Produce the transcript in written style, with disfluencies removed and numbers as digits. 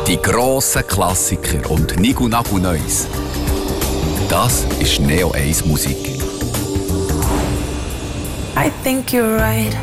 Die grossen Klassiker und Nigu Nagu Neues. Das ist Neo 1 Musik. I think you're right.